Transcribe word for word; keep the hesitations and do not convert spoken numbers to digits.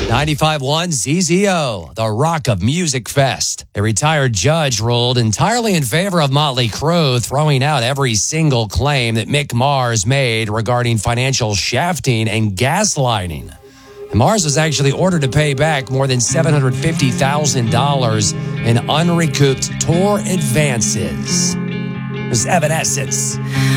ninety-five point one Z Z O, the Rock of Music Fest. A retired judge ruled entirely in favor of Motley Crue, throwing out every single claim that Mick Mars made regarding financial shafting and gaslighting. And Mars was actually ordered to pay back more than seven hundred fifty thousand dollars in unrecouped tour advances. It was Evanescence.